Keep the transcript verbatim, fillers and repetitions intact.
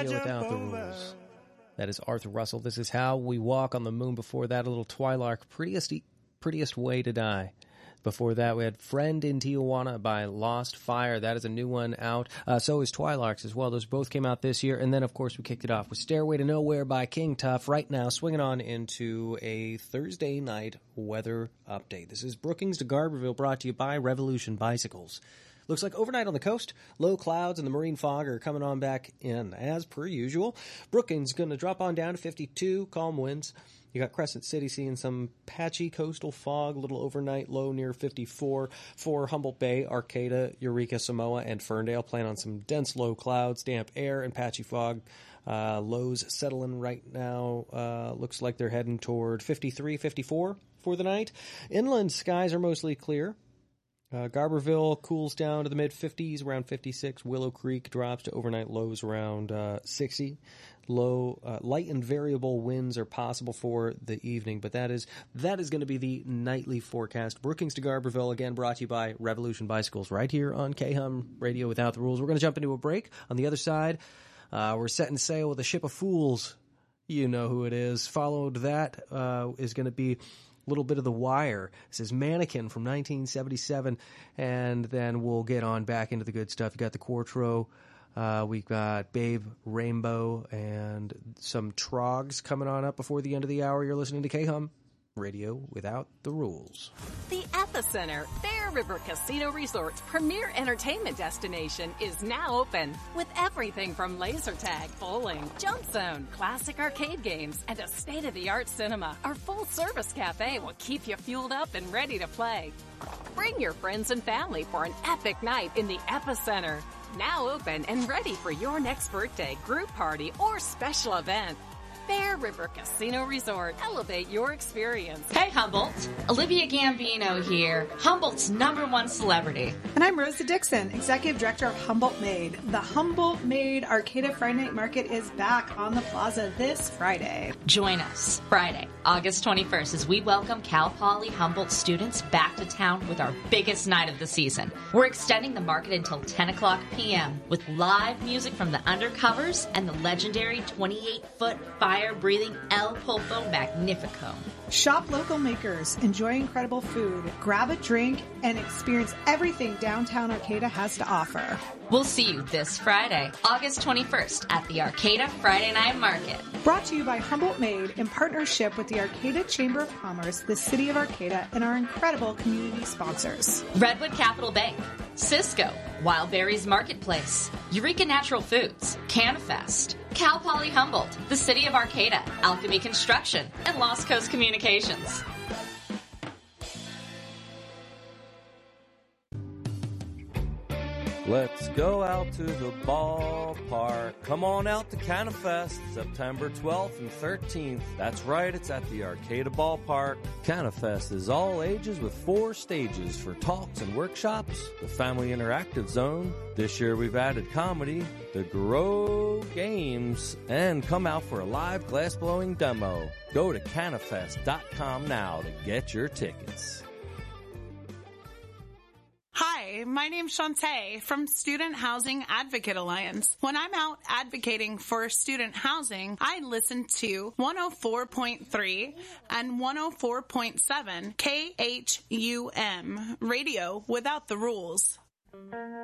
Radio Without the Rules. That is Arthur Russell. This is How We Walk on the Moon. Before that, a little Twilark, Prettiest, Prettiest Way to Die. Before that, we had Friend in Tijuana by Lost Fire. That is a new one out. Uh, so is Twilarks as well. Those both came out this year. And then, of course, we kicked it off with Stairway to Nowhere by King Tuff. Right now, swinging on into a Thursday night weather update. This is Brookings to Garberville, brought to you by Revolution Bicycles. Looks like overnight on the coast, low clouds and the marine fog are coming on back in as per usual. Brookings going to drop on down to fifty-two, calm winds. You got Crescent City seeing some patchy coastal fog, little overnight low near fifty-four. For Humboldt Bay, Arcata, Eureka, Samoa, and Ferndale, plan on some dense low clouds, damp air, and patchy fog. Uh, lows settling right now. Uh, looks like they're heading toward fifty-three, fifty-four for the night. Inland skies are mostly clear. Uh, Garberville cools down to the mid-fifties, around fifty-six. Willow Creek drops to overnight lows around uh, sixty. Low, uh, light and variable winds are possible for the evening, but that is that is going to be the nightly forecast. Brookings to Garberville, again, brought to you by Revolution Bicycles, right here on K-Hum Radio Without the Rules. We're going to jump into a break. On the other side, uh, we're setting sail with a ship of fools. You know who it is. Followed that uh, is going to be little bit of The Wire. This is Mannequin from nineteen seventy-seven, and then we'll get on back into the good stuff. You got the Quartro, uh, we've got Babe Rainbow, and some Trogs coming on up before the end of the hour. You're listening to K-Hum Radio Without the Rules. The Epicenter, Bear River Casino Resort's premier entertainment destination, is now open with everything from laser tag, bowling, jump zone, classic arcade games, and a state-of-the-art cinema. Our full-service cafe will keep you fueled up and ready to play. Bring your friends and family for an epic night in the Epicenter. Now open and ready for your next birthday, group party, or special event. Bear River Casino Resort. Elevate your experience. Hey, Humboldt. Olivia Gambino here, Humboldt's number one celebrity. And I'm Rosa Dixon, Executive Director of Humboldt Made. The Humboldt Made Arcata Friday Night Market is back on the plaza this Friday. Join us Friday, August twenty-first, as we welcome Cal Poly Humboldt students back to town with our biggest night of the season. We're extending the market until ten o'clock p.m. with live music from the Undercovers and the legendary twenty-eight foot fire-breathing El Pulpo Magnifico. Shop local makers, enjoy incredible food, grab a drink, and experience everything downtown Arcata has to offer. We'll see you this Friday, August twenty-first, at the Arcata Friday Night Market. Brought to you by Humboldt Made in partnership with the Arcata Chamber of Commerce, the City of Arcata, and our incredible community sponsors. Redwood Capital Bank, Cisco, Wild Berries Marketplace, Eureka Natural Foods, CanFest, Cal Poly Humboldt, the City of Arcata, Alchemy Construction, and Lost Coast Communications. Let's go out to the ballpark. Come on out to CanaFest, September twelfth and thirteenth. That's right, it's at the Arcata Ballpark. CanaFest is all ages with four stages for talks and workshops, the Family Interactive Zone. This year we've added comedy, the Grow Games, and come out for a live glass-blowing demo. Go to canafest dot com now to get your tickets. Hi, my name's Shantae from Student Housing Advocate Alliance. When I'm out advocating for student housing, I listen to one oh four point three and one oh four point seven K H U M, Radio Without the Rules.